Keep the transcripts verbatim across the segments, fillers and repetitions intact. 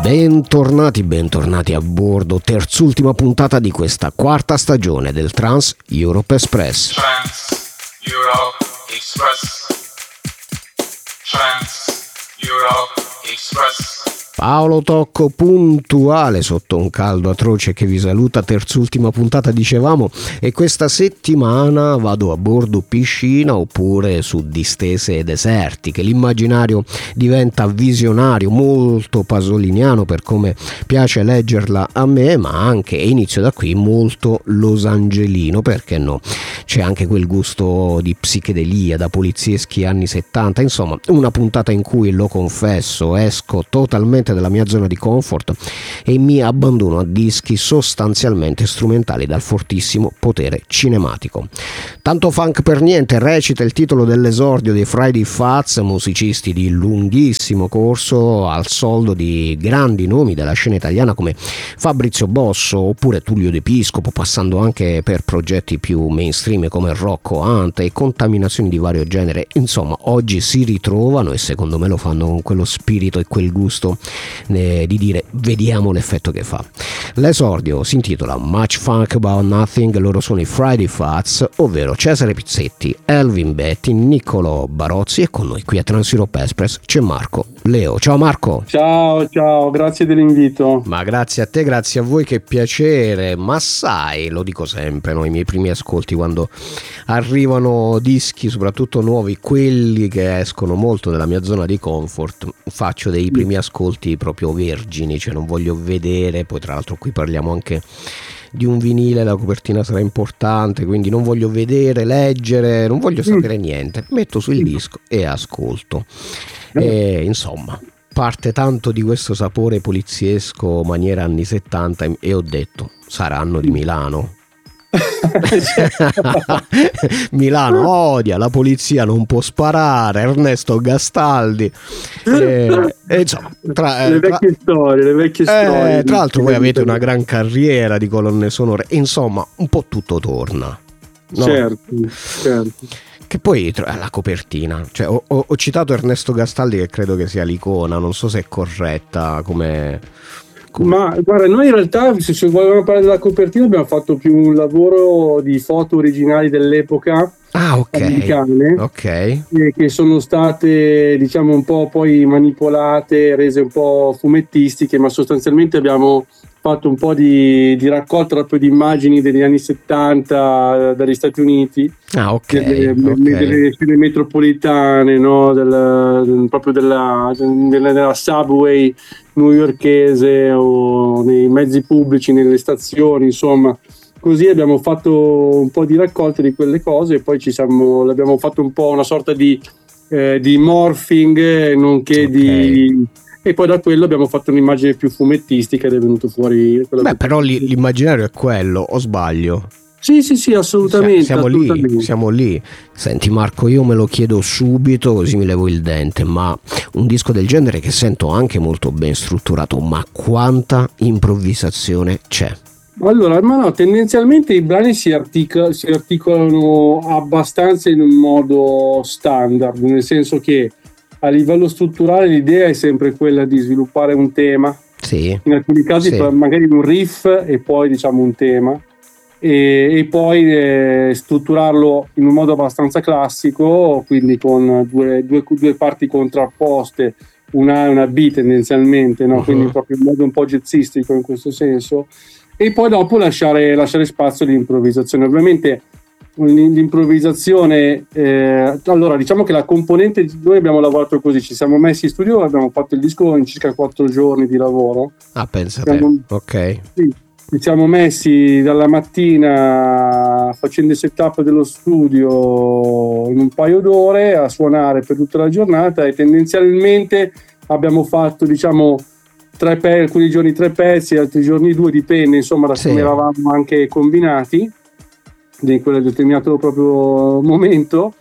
Bentornati, bentornati a bordo, terzultima puntata di questa quarta stagione del Trans Europe Express. Trans Europe Express. Trans Europe Express. Paolo Tocco puntuale sotto un caldo atroce che vi saluta, terzultima puntata dicevamo, e questa settimana vado a bordo piscina oppure su distese desertiche. L'immaginario diventa visionario, molto pasoliniano per come piace leggerla a me, ma anche, e inizio da qui, molto losangelino, perché no? C'è anche quel gusto di psichedelia da polizieschi anni settanta, insomma una puntata in cui, lo confesso, esco totalmente della mia zona di comfort e mi abbandono a dischi sostanzialmente strumentali dal fortissimo potere cinematico. Tanto funk per niente, recita il titolo dell'esordio dei Friday Fats, musicisti di lunghissimo corso al soldo di grandi nomi della scena italiana come Fabrizio Bosso oppure Tullio De Piscopo, passando anche per progetti più mainstream come Rocco Hunt e contaminazioni di vario genere. Insomma, oggi si ritrovano e secondo me lo fanno con quello spirito e quel gusto eh, di dire vediamo l'effetto che fa. L'esordio si intitola Much Funk About Nothing, loro sono i Friday Fats, ovvero Cesare Pizzetti, Elvin Betti, Niccolò Barozzi, e con noi qui a Trans Europe Express c'è Marco Leo. Ciao Marco. Ciao, ciao, grazie dell'invito. Ma grazie a te, grazie a voi, che piacere. Ma sai, lo dico sempre, no? I miei primi ascolti quando arrivano dischi, soprattutto nuovi, quelli che escono molto dalla mia zona di comfort, faccio dei primi ascolti proprio vergini, cioè non voglio vedere. Poi tra l'altro qui parliamo anche di un vinile, la copertina sarà importante, quindi non voglio vedere, leggere, non voglio sapere niente, metto sul disco e ascolto. E insomma parte tanto di questo sapore poliziesco maniera anni settanta e ho detto saranno di Milano. Milano odia, la polizia non può sparare, Ernesto Gastaldi, e, e insomma tra, le vecchie tra, storie le vecchie eh, storie tra l'altro voi avete una gran carriera di colonne sonore, insomma un po' tutto torna, no? certo, certo. Che poi la copertina, cioè, ho, ho citato Ernesto Gastaldi che credo che sia l'icona, non so se è corretta come... Come... Ma guarda, noi in realtà, se, se volevamo parlare della copertina, abbiamo fatto più un lavoro di foto originali dell'epoca. Ah, ok. Americane, ok. eh, che sono state, diciamo, un po' poi manipolate, rese un po' fumettistiche, ma sostanzialmente abbiamo fatto un po' di, di raccolta proprio di immagini degli anni settanta dagli Stati Uniti. Ah, ok. Delle, okay. delle scene metropolitane, no? Del, proprio della, della, della subway newyorkese o nei mezzi pubblici, nelle stazioni, insomma. Così abbiamo fatto un po' di raccolte di quelle cose e poi ci siamo, l'abbiamo fatto un po' una sorta di, eh, di morphing, nonché okay. di... E poi da quello abbiamo fatto un'immagine più fumettistica ed è venuto fuori... Beh, però l'immaginario è quello, o sbaglio? Sì, sì, sì, assolutamente. Siamo assolutamente. lì, siamo lì. Senti Marco, io me lo chiedo subito, così mi levo il dente, ma un disco del genere che sento anche molto ben strutturato, ma quanta improvvisazione c'è? Allora, ma no, tendenzialmente i brani si, artic- si articolano abbastanza in un modo standard, nel senso che a livello strutturale l'idea è sempre quella di sviluppare un tema, sì. in alcuni casi sì. magari un riff e poi diciamo un tema, e, e poi eh, strutturarlo in un modo abbastanza classico, quindi con due, due, due parti contrapposte, una A e una B tendenzialmente, no? Uh-huh. Quindi proprio in modo un po' jazzistico in questo senso, e poi dopo lasciare, lasciare spazio all'improvvisazione. Ovviamente l'improvvisazione, eh, allora diciamo che la componente, noi abbiamo lavorato così, ci siamo messi in studio, abbiamo fatto il disco in circa quattro giorni di lavoro. Ah, pensa siamo, te, ok. Sì, ci siamo messi dalla mattina facendo il setup dello studio in un paio d'ore a suonare per tutta la giornata e tendenzialmente abbiamo fatto diciamo tre pe- alcuni giorni tre pezzi, altri giorni due, dipende insomma da come sì. eravamo anche combinati di quel determinato proprio momento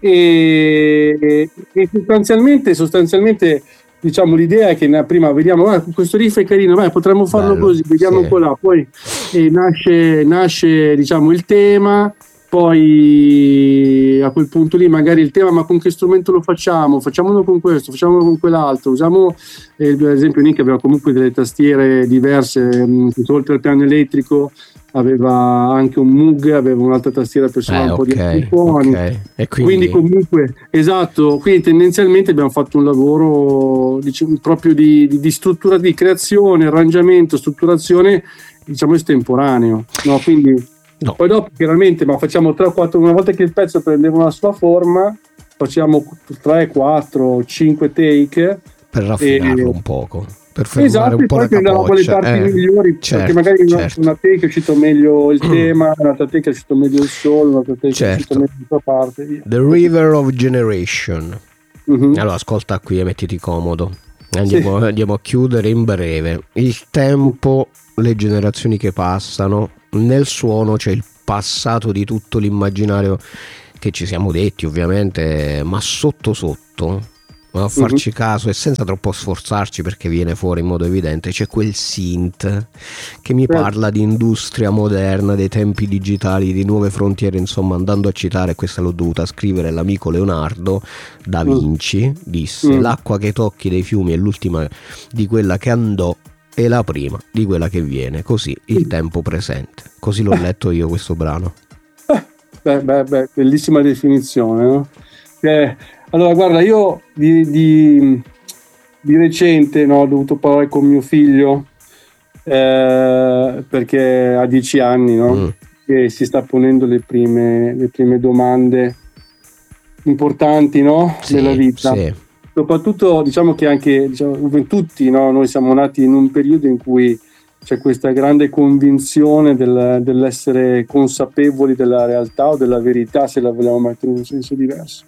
e, e sostanzialmente sostanzialmente diciamo l'idea è che prima vediamo ah, questo riff è carino, vai, potremmo farlo bello, così, vediamo sì. un po' là, poi eh, nasce, nasce diciamo il tema poi a quel punto lì magari il tema, ma con che strumento lo facciamo? Facciamolo con questo, facciamolo con quell'altro, usiamo eh, ad esempio Nick aveva comunque delle tastiere diverse, mh, oltre al piano elettrico aveva anche un Moog, aveva un'altra tastiera per suonare Eh, un po' ok, di altri suoni. ok. E quindi, Quindi comunque, esatto, quindi tendenzialmente abbiamo fatto un lavoro diciamo, proprio di, di, di struttura, di creazione, arrangiamento, strutturazione, diciamo estemporaneo, no? Quindi no, poi dopo chiaramente, ma facciamo tre o quattro, una volta che il pezzo prendeva una sua forma, facciamo tre, quattro, cinque take per raffinarlo e- un poco, per fermare esatto, un e po' poi la prendiamo quelle capoccia. parti eh. migliori, certo, perché magari in una, certo. una take è uscito meglio il tema, un'altra take è uscito meglio il solo, un'altra take è uscito Certo. meglio l'altra parte, via. The River of Generation. Mhm. Allora, ascolta qui e mettiti comodo. Andiamo, andiamo a chiudere in breve. Il tempo, le generazioni che passano, nel suono c'è il passato di tutto l'immaginario che ci siamo detti, ovviamente, ma sotto sotto, a farci caso e senza troppo sforzarci, perché viene fuori in modo evidente, c'è quel synth che mi Certo. parla di industria moderna, dei tempi digitali, di nuove frontiere. Insomma, andando a citare, questa l'ho dovuta scrivere, l'amico Leonardo da Vinci disse: Mm. l'acqua che tocchi dei fiumi è l'ultima di quella che andò e la prima di quella che viene, così il tempo presente. Così l'ho letto io questo brano. Beh, beh, beh, bellissima definizione, no? Eh, allora, guarda, io di, di, di recente no, ho dovuto parlare con mio figlio eh, perché ha dieci anni, no? Mm. E si sta ponendo le prime, le prime domande importanti, no? Sì, della vita. sì. Soprattutto, diciamo che anche diciamo, tutti, no? Noi siamo nati in un periodo in cui c'è questa grande convinzione del, dell'essere consapevoli della realtà o della verità, se la vogliamo mettere in un senso diverso.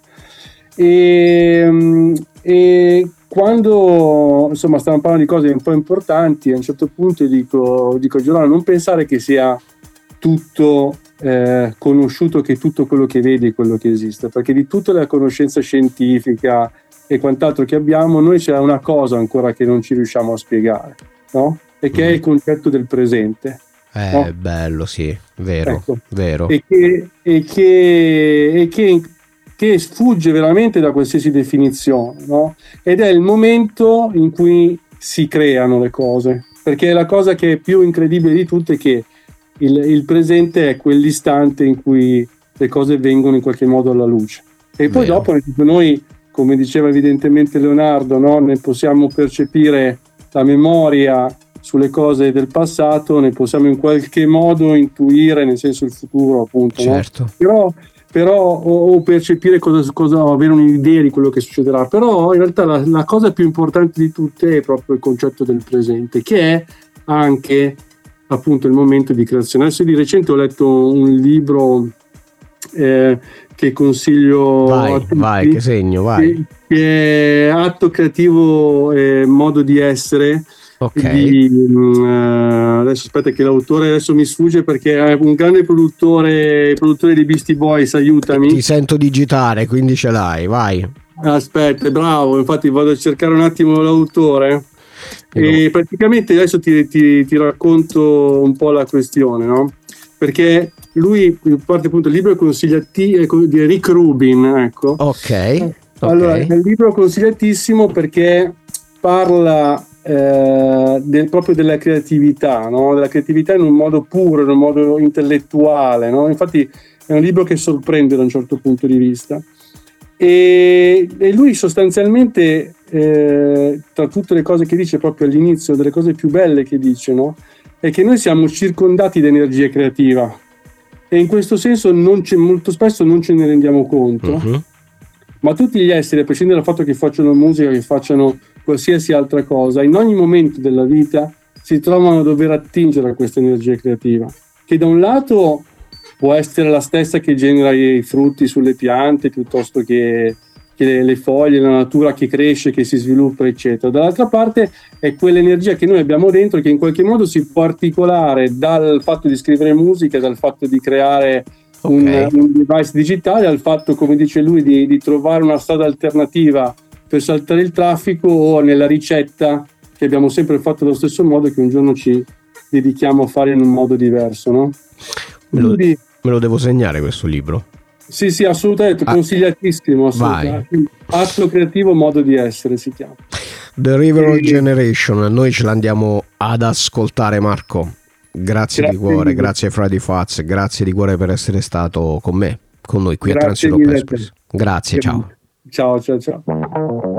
E, e quando insomma stavamo parlando di cose un po' importanti, a un certo punto dico, dico Giovanni, non pensare che sia tutto eh, conosciuto, che tutto quello che vedi è quello che esiste, perché di tutta la conoscenza scientifica e quant'altro che abbiamo, noi c'è una cosa ancora che non ci riusciamo a spiegare, no? E che è il concetto del presente. Eh, no? bello, sì, vero, Ecco. vero. E che, e che, e che, che sfugge veramente da qualsiasi definizione, no? Ed è il momento in cui si creano le cose, perché la cosa che è più incredibile di tutte è che il, il presente è quell'istante in cui le cose vengono in qualche modo alla luce. E poi Vero. dopo noi, come diceva evidentemente Leonardo, no? Ne possiamo percepire la memoria sulle cose del passato, ne possiamo in qualche modo intuire, nel senso il futuro, appunto, Certo. no? Però, però o, o percepire cosa, cosa, avere un'idea di quello che succederà. Però in realtà la, la cosa più importante di tutte è proprio il concetto del presente, che è anche appunto il momento di creazione. Adesso di recente ho letto un libro eh, che consiglio Vai, a tutti, vai, che segno, vai. che, che è Atto creativo e modo di essere. Ok. Di, uh, adesso aspetta che l'autore adesso mi sfugge perché è un grande produttore, produttore di Beastie Boys, aiutami. Ti sento digitare, quindi ce l'hai, vai. Aspetta, bravo, infatti vado a cercare un attimo l'autore. Io- E praticamente adesso ti, ti, ti racconto un po' la questione, no? Perché lui parte appunto il libro consigliati di Rick Rubin, ecco. Ok. Allora, ok. è un libro consigliatissimo perché parla eh, del, proprio della creatività, no? Della creatività in un modo puro, in un modo intellettuale, no? Infatti è un libro che sorprende da un certo punto di vista. E, e lui sostanzialmente, eh, tra tutte le cose che dice proprio all'inizio, delle cose più belle che dice, no? È che noi siamo circondati di energia creativa e in questo senso non c'è, molto spesso non ce ne rendiamo conto. Mhm. Ma tutti gli esseri, a prescindere dal fatto che facciano musica, che facciano qualsiasi altra cosa, in ogni momento della vita si trovano a dover attingere a questa energia creativa, che da un lato può essere la stessa che genera i frutti sulle piante, piuttosto che, che le, le foglie, la natura che cresce, che si sviluppa, eccetera. Dall'altra parte è quell'energia che noi abbiamo dentro, che in qualche modo si può articolare dal fatto di scrivere musica, dal fatto di creare Un, Ok. un device digitale, al fatto, come dice lui, di, di trovare una strada alternativa per saltare il traffico, o nella ricetta che abbiamo sempre fatto allo stesso modo, che un giorno ci dedichiamo a fare in un modo diverso, no? Me lo, Quindi, Me lo devo segnare questo libro? Sì, sì, assolutamente, ah, consigliatissimo. Assolutamente. Atto creativo, modo di essere si chiama. The River e... Generation, noi ce l'andiamo ad ascoltare, Marco. Grazie, grazie di cuore, mille. Grazie ai Friday Fats, grazie di cuore per essere stato con me, con noi qui grazie a Trans Europe Express. Grazie, ciao. Ciao, ciao, ciao.